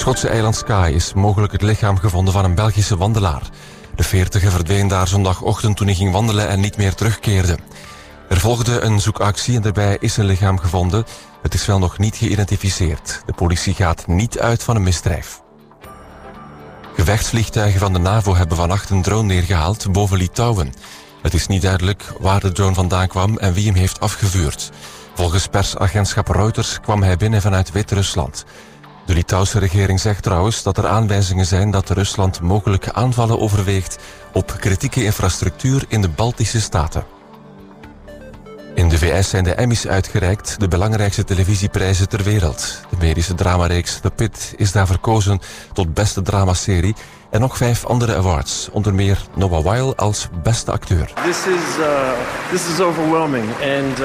Schotse eiland Skye is mogelijk het lichaam gevonden van een Belgische wandelaar. De 40er verdween daar zondagochtend toen hij ging wandelen en niet meer terugkeerde. Er volgde een zoekactie en daarbij is een lichaam gevonden. Het is wel nog niet geïdentificeerd. De politie gaat niet uit van een misdrijf. Gevechtsvliegtuigen van de NAVO hebben vannacht een drone neergehaald boven Litouwen. Het is niet duidelijk waar de drone vandaan kwam en wie hem heeft afgevuurd. Volgens persagentschap Reuters kwam hij binnen vanuit Wit-Rusland. De Litouwse regering zegt trouwens dat er aanwijzingen zijn dat Rusland mogelijk aanvallen overweegt op kritieke infrastructuur in de Baltische staten. In de VS zijn de Emmys uitgereikt, de belangrijkste televisieprijzen ter wereld. De medische dramareeks The Pitt is daar verkozen tot beste dramaserie en nog 5 andere awards, onder meer Noah Wyle als beste acteur. This is overwhelming and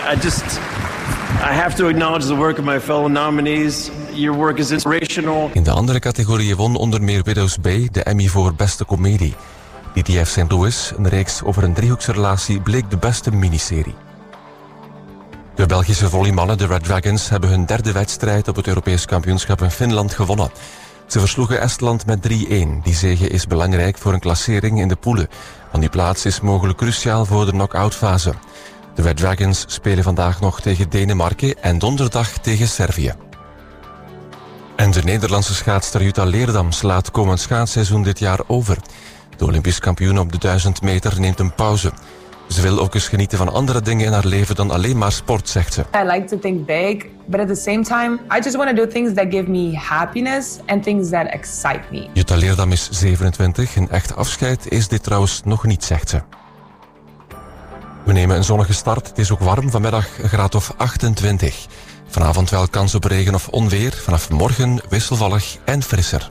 I have to acknowledge the work of my fellow nominees. Your work is inspirational. In de andere categorieën won onder meer Widow's Bay de Emmy voor beste komedie. DTF St. Louis, een reeks over een driehoeksrelatie, bleek de beste miniserie. De Belgische volleymannen, de Red Dragons, hebben hun 3e wedstrijd op het Europees kampioenschap in Finland gewonnen. Ze versloegen Estland met 3-1. Die zege is belangrijk voor een klassering in de poelen, want die plaats is mogelijk cruciaal voor de knock-outfase. De Red Dragons spelen vandaag nog tegen Denemarken en donderdag tegen Servië. En de Nederlandse schaatster Jutta Leerdam slaat komend schaatsseizoen dit jaar over. De Olympisch kampioen op de 1000 meter neemt een pauze. Ze wil ook eens genieten van andere dingen in haar leven dan alleen maar sport, zegt ze. I like to think big, but at the same time, I just want to do things that give me happiness and things that excite me. Jutta Leerdam is 27. Een echt afscheid is dit trouwens nog niet, zegt ze. We nemen een zonnige start. Het is ook warm. Vanmiddag een graad of 28. Vanavond wel kans op regen of onweer. Vanaf morgen wisselvallig en frisser.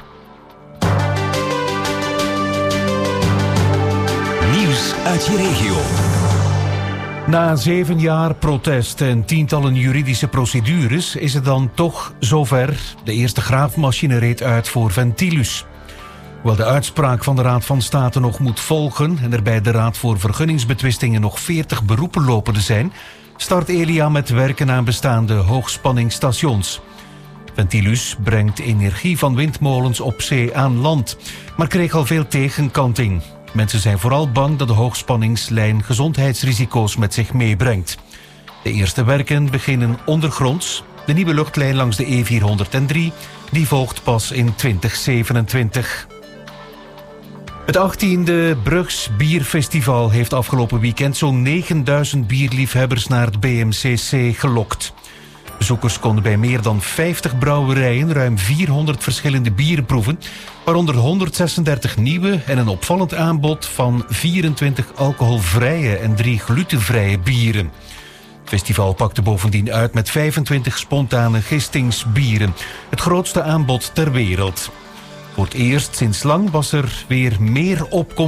Nieuws uit je regio. Na 7 jaar protest en tientallen juridische procedures is het dan toch zover. De eerste graafmachine reed uit voor Ventilus. Hoewel de uitspraak van de Raad van State nog moet volgen en er bij de Raad voor Vergunningsbetwistingen nog 40 beroepen lopende zijn, start Elia met werken aan bestaande hoogspanningsstations. Ventilus brengt energie van windmolens op zee aan land, maar kreeg al veel tegenkanting. Mensen zijn vooral bang dat de hoogspanningslijn gezondheidsrisico's met zich meebrengt. De eerste werken beginnen ondergronds. De nieuwe luchtlijn langs de E403 die volgt pas in 2027. Het 18e Brugs Bierfestival heeft afgelopen weekend zo'n 9000 bierliefhebbers naar het BMCC gelokt. Bezoekers konden bij meer dan 50 brouwerijen ruim 400 verschillende bieren proeven, waaronder 136 nieuwe en een opvallend aanbod van 24 alcoholvrije en 3 glutenvrije bieren. Het festival pakte bovendien uit met 25 spontane gistingsbieren, het grootste aanbod ter wereld. Voor het eerst sinds lang was er weer meer opkomst